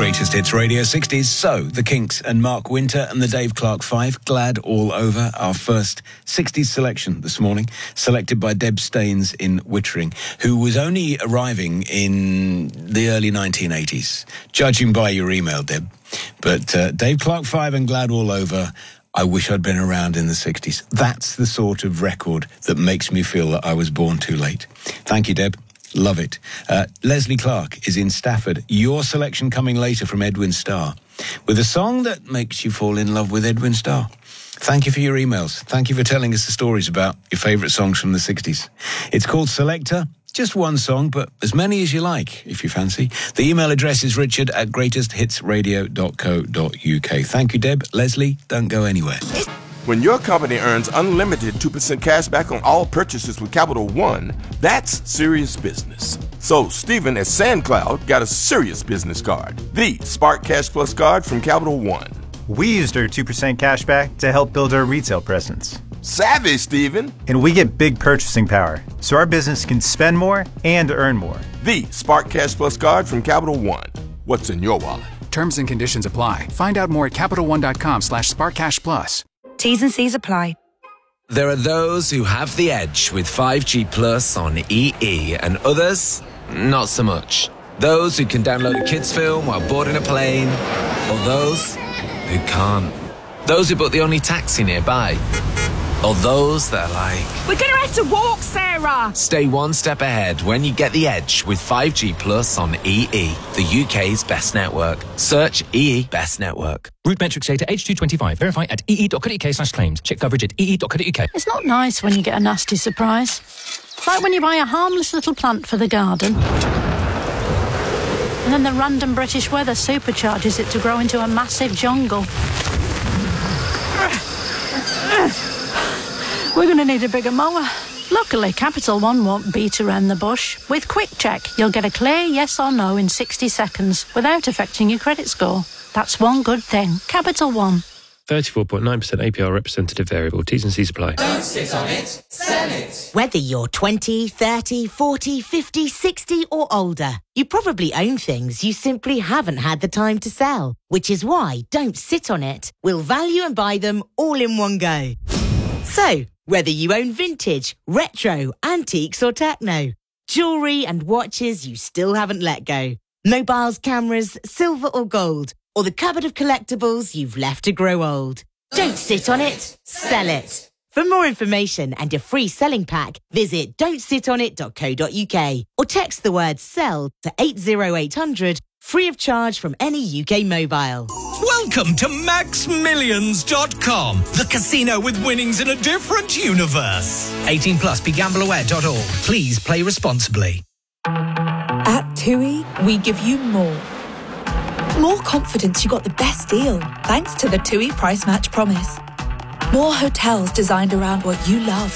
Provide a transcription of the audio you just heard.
Greatest Hits Radio 60s. So, The Kinks and Mark Winter and the Dave Clark 5, Glad All Over, our first 60s selection this morning, selected by Deb Staines in Wittering, who was only arriving in the early 1980s, judging by your email, Deb. But Dave Clark 5 and Glad All Over, I wish I'd been around in the 60s. That's the sort of record that makes me feel that I was born too late. Thank you, Deb. Love it. Leslie Clark is in Stafford. Your selection coming later from Edwin Starr, with a song that makes you fall in love with Edwin Starr. Thank you for your emails. Thank you for telling us the stories about your favourite songs from the 60s. It's called Selector. Just one song, but as many as you like, if you fancy. The email address is richard@greatesthitsradio.co.uk. Thank you, Deb. Leslie, don't go anywhere. When your company earns unlimited 2% cash back on all purchases with Capital One, that's serious business. So Stephen at SandCloud got a serious business card, the Spark Cash Plus card from Capital One. We used our 2% cash back to help build our retail presence. Savvy, Stephen. And we get big purchasing power, so our business can spend more and earn more. The Spark Cash Plus card from Capital One. What's in your wallet? Terms and conditions apply. Find out more at CapitalOne.com/SparkCashPlus. T's and C's apply. There are those who have the edge with 5G Plus on EE and others, not so much. Those who can download a kids film while boarding a plane, or those who can't. Those who book the only taxi nearby, or those that are like, we're going to have to walk, Sarah! Stay one step ahead when you get the edge with 5G Plus on EE, the UK's best network. Search EE Best Network. Route metrics data H225. Verify at ee.co.uk/claims. Check coverage at ee.co.uk. It's not nice when you get a nasty surprise. Like when you buy a harmless little plant for the garden, and then the random British weather supercharges it to grow into a massive jungle. We're going to need a bigger mower. Luckily, Capital One won't beat around the bush. With Quick Check, you'll get a clear yes or no in 60 seconds without affecting your credit score. That's one good thing. Capital One. 34.9% APR representative variable. T's and C's apply. Don't sit on it, sell it. Whether you're 20, 30, 40, 50, 60 or older, you probably own things you simply haven't had the time to sell. Which is why Don't Sit on It will value and buy them all in one go. So, whether you own vintage, retro, antiques or techno, jewellery and watches you still haven't let go, mobiles, cameras, silver or gold, or the cupboard of collectibles you've left to grow old. Don't sit on it, sell it. For more information and a free selling pack, visit don'tsitonit.co.uk or text the word SELL to 80800, free of charge from any UK mobile. Welcome to MaxMillions.com, the casino with winnings in a different universe. 18 plus, begambleaware.org. Please play responsibly. At TUI, we give you more. More confidence you got the best deal, thanks to the TUI Price Match Promise. More hotels designed around what you love.